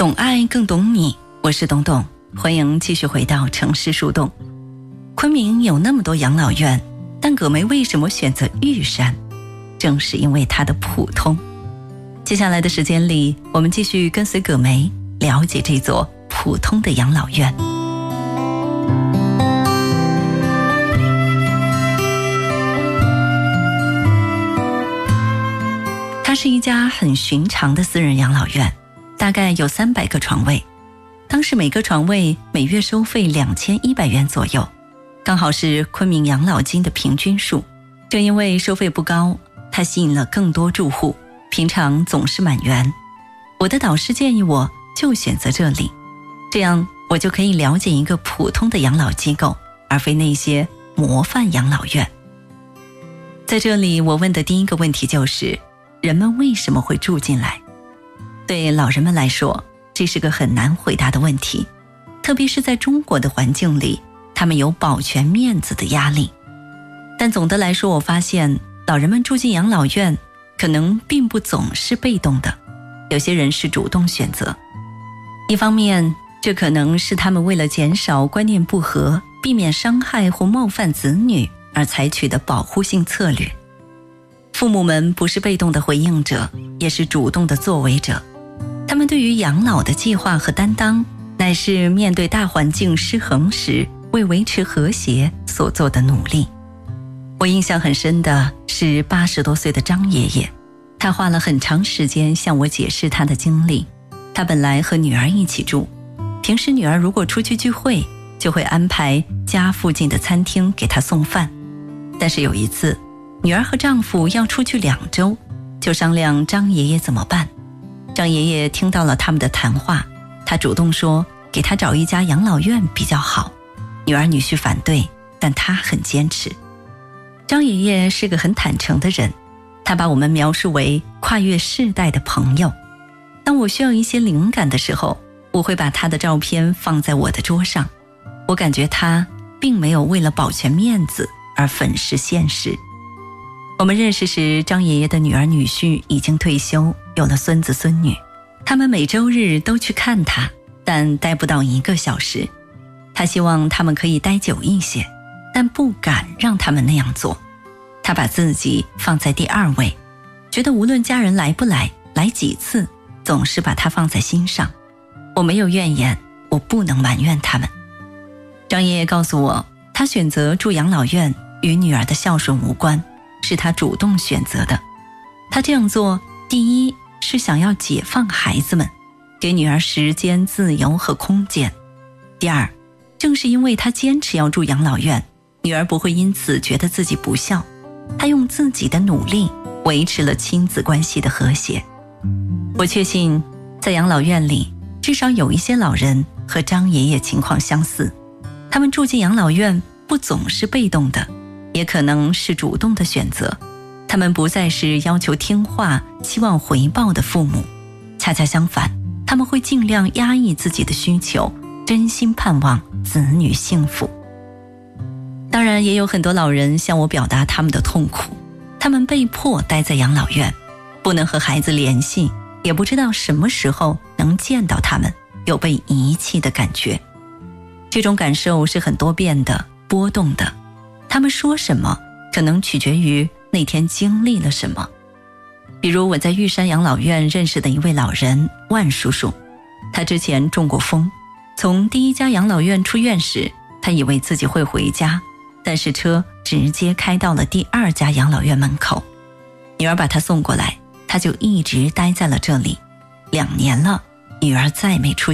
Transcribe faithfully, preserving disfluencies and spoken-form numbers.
懂爱更懂你，我是董董，欢迎继续回到城市树洞。昆明有那么多养老院，但葛梅为什么选择玉山？正是因为它的普通。接下来的时间里，我们继续跟随葛梅了解这座普通的养老院。它是一家很寻常的私人养老院，大概有三百个床位，当时每个床位每月收费两千一百元左右，刚好是昆明养老金的平均数。正因为收费不高，它吸引了更多住户，平常总是满员。我的导师建议我就选择这里，这样我就可以了解一个普通的养老机构，而非那些模范养老院。在这里，我问的第一个问题就是，人们为什么会住进来？对老人们来说，这是个很难回答的问题，特别是在中国的环境里，他们有保全面子的压力。但总的来说，我发现老人们住进养老院可能并不总是被动的，有些人是主动选择。一方面，这可能是他们为了减少观念不合，避免伤害或冒犯子女而采取的保护性策略。父母们不是被动的回应者，也是主动的作为者。他们对于养老的计划和担当，乃是面对大环境失衡时为维持和谐所做的努力。我印象很深的是八十多岁的张爷爷，他花了很长时间向我解释他的经历。他本来和女儿一起住，平时女儿如果出去聚会，就会安排家附近的餐厅给他送饭。但是有一次，女儿和丈夫要出去两周，就商量张爷爷怎么办。张爷爷听到了他们的谈话，他主动说给他找一家养老院比较好。女儿女婿反对，但他很坚持。张爷爷是个很坦诚的人，他把我们描述为跨越世代的朋友。当我需要一些灵感的时候，我会把他的照片放在我的桌上。我感觉他并没有为了保全面子而粉饰现实。我们认识时，张爷爷的女儿女婿已经退休，有了孙子孙女。他们每周日都去看他，但待不到一个小时。他希望他们可以待久一些，但不敢让他们那样做。他把自己放在第二位，觉得无论家人来不来，来几次，总是把他放在心上。我没有怨言，我不能埋怨他们。张爷爷告诉我，他选择住养老院与女儿的孝顺无关，是他主动选择的。他这样做，第一是想要解放孩子们，给女儿时间、自由和空间。第二，正是因为他坚持要住养老院，女儿不会因此觉得自己不孝。他用自己的努力维持了亲子关系的和谐。我确信，在养老院里，至少有一些老人和张爷爷情况相似。他们住进养老院不总是被动的，也可能是主动的选择。他们不再是要求听话、期望回报的父母，恰恰相反，他们会尽量压抑自己的需求，真心盼望子女幸福。当然，也有很多老人向我表达他们的痛苦，他们被迫待在养老院，不能和孩子联系，也不知道什么时候能见到他们，有被遗弃的感觉。这种感受是很多变的、波动的，他们说什么可能取决于那天经历了什么。比如我在玉山养老院认识的一位老人万叔叔，他之前中过风，从第一家养老院出院时，他以为自己会回家，但是车直接开到了第二家养老院门口。女儿把他送过来，他就一直待在了这里，两年了，女儿再没出